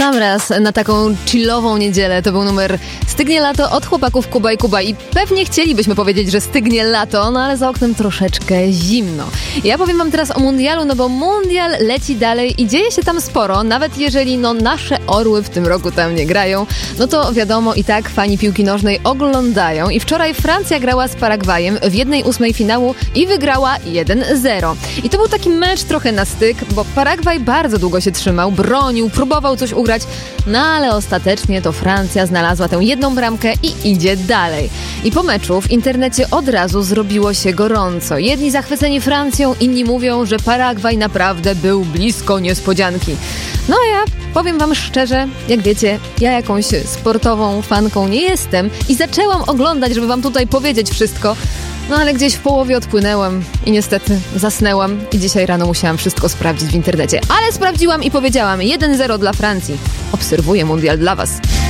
sam raz na taką chillową niedzielę. To był numer Stygnie lato od chłopaków Kuba i Kuba. I pewnie chcielibyśmy powiedzieć, że stygnie lato, no ale za oknem troszeczkę zimno. Ja powiem wam teraz o mundialu, no bo mundial leci dalej i dzieje się tam sporo. Nawet jeżeli nasze orły w tym roku tam nie grają, no to wiadomo, i tak fani piłki nożnej oglądają. I wczoraj Francja grała z Paragwajem w 1/8 finału i wygrała 1-0. I to był taki mecz trochę na styk, bo Paragwaj bardzo długo się trzymał, bronił, próbował coś ugrać, no ale ostatecznie to Francja znalazła tę jedną bramkę i idzie dalej. I po meczu w internecie od razu zrobiło się gorąco. Jedni zachwyceni Francją, inni mówią, że Paragwaj naprawdę był blisko niespodzianki. No a ja powiem wam szczerze, jak wiecie, ja jakąś sportową fanką nie jestem i zaczęłam oglądać, żeby wam tutaj powiedzieć wszystko, no ale gdzieś w połowie odpłynęłam i niestety zasnęłam i dzisiaj rano musiałam wszystko sprawdzić w internecie. Ale sprawdziłam i powiedziałam 1-0 dla Francji. Obserwuję mundial dla was.